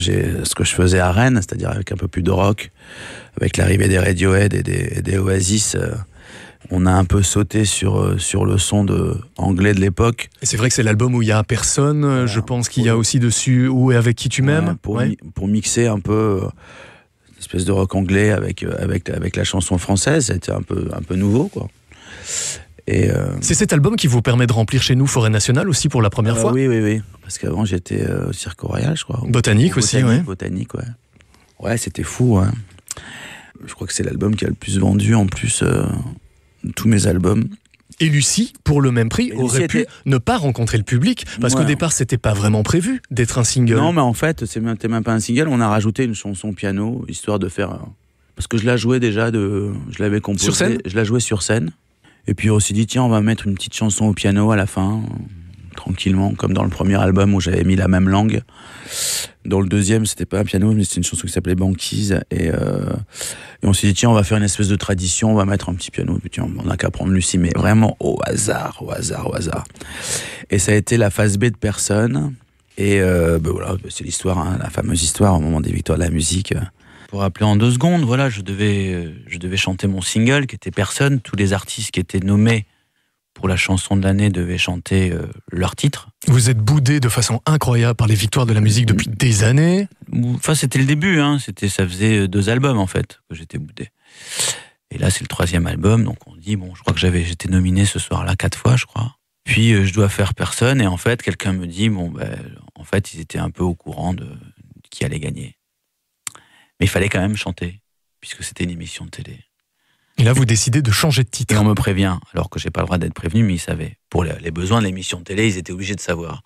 J'ai ce que je faisais à Rennes, c'est-à-dire avec un peu plus de rock, avec l'arrivée des Radiohead et des Oasis. On a un peu sauté sur le son anglais de l'époque. Et c'est vrai que c'est l'album où il y a personne. Voilà, je pense qu'il y a aussi dessus Où et avec qui tu m'aimes. Pour mixer un peu une espèce de rock anglais avec la chanson française, c'était un peu nouveau, quoi. Et c'est cet album qui vous permet de remplir chez nous Forêt Nationale aussi pour la première fois. Oui. Parce qu'avant j'étais au Cirque Royal, je crois. Botanique aussi, ouais. Botanique, ouais. Ouais, c'était fou, ouais. Je crois que c'est l'album qui a le plus vendu en plus de tous mes albums. Et Lucie, pour le même prix, aurait pu ne pas rencontrer le public, parce qu'au départ, c'était pas vraiment prévu d'être un single. Non, mais en fait, c'était même pas un single. On a rajouté une chanson piano, histoire de faire... Parce que je la jouais déjà, je l'avais composée. Sur scène ? Je la jouais sur scène. Et puis on s'est dit, tiens, on va mettre une petite chanson au piano à la fin, tranquillement, comme dans le premier album où j'avais mis la même langue. Dans le deuxième, c'était pas un piano, mais c'était une chanson qui s'appelait Banquise. Et on s'est dit, tiens, on va faire une espèce de tradition, on va mettre un petit piano. Et puis tiens, on n'a qu'à prendre Lucie, mais vraiment au hasard. Et ça a été la phase B de Personne. Et voilà, c'est l'histoire, hein, la fameuse histoire au moment des Victoires de la musique. Pour rappeler en 2 secondes, voilà, je devais chanter mon single qui était Personne. Tous les artistes qui étaient nommés pour la chanson de l'année devaient chanter leur titre. Vous êtes boudé de façon incroyable par les Victoires de la musique depuis des années. Enfin, c'était le début, hein. Ça faisait 2 albums en fait que j'étais boudé. Et là, c'est le 3e album, donc on dit bon, je crois que j'étais nominé ce soir-là 4 fois, je crois. Puis je dois faire Personne, et en fait, quelqu'un me dit en fait, ils étaient un peu au courant de qui allait gagner. Mais il fallait quand même chanter, puisque c'était une émission de télé. Et là, vous décidez de changer de titre. Et on me prévient, alors que j'ai pas le droit d'être prévenu, mais ils savaient. Pour les besoins de l'émission de télé, ils étaient obligés de savoir.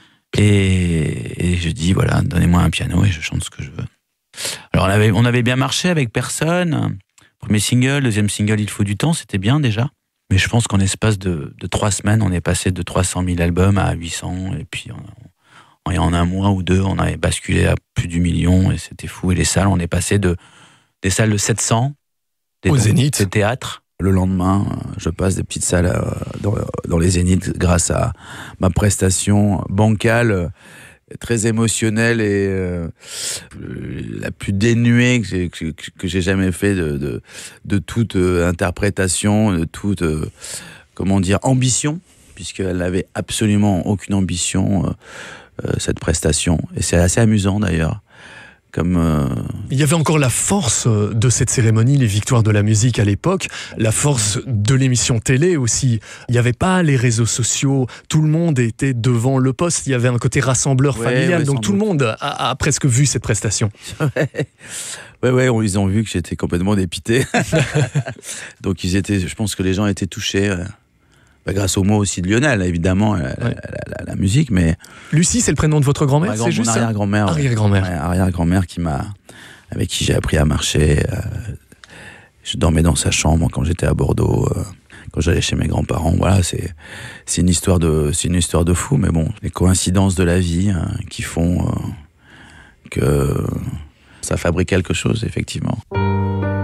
Et je dis, voilà, donnez-moi un piano et je chante ce que je veux. Alors on avait bien marché avec Personne. Premier single, deuxième single, Il faut du temps, c'était bien déjà. Mais je pense qu'en l'espace de 3 semaines, on est passé de 300 000 albums à 800, et puis en 1 mois ou 2, on avait basculé à plus du 1 million, et c'était fou. Et les salles, on est passé des salles de 700, au Zénith, des théâtres. Le lendemain, je passe des petites salles dans les Zéniths grâce à ma prestation bancale, très émotionnelle et la plus dénuée que j'ai jamais fait de toute interprétation, de toute ambition, puisqu'elle n'avait absolument aucune ambition, cette prestation. Et c'est assez amusant d'ailleurs. Il y avait encore la force de cette cérémonie, les Victoires de la musique à l'époque, la force de l'émission télé aussi. Il n'y avait pas les réseaux sociaux, tout le monde était devant le poste, il y avait un côté rassembleur familial, donc tout le monde a presque vu cette prestation. Ouais, ils ont vu que j'étais complètement dépité. Donc je pense que les gens étaient touchés. Grâce aux mots aussi de Lionel, évidemment, la musique, mais... Lucie, c'est le prénom de votre grand-mère, c'est juste mon arrière-grand-mère. Arrière-grand-mère avec qui j'ai appris à marcher. Je dormais dans sa chambre quand j'étais à Bordeaux, quand j'allais chez mes grands-parents. Voilà, c'est une histoire de fou, mais bon, les coïncidences de la vie qui font que ça fabrique quelque chose, effectivement.